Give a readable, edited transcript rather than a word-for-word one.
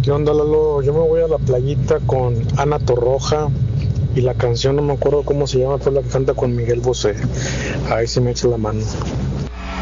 ¿Qué onda, Lalo? Yo me voy a la playita con Ana Torroja y la canción no me acuerdo cómo se llama, pero la que canta con Miguel Bosé. Ahí sí me echa la mano.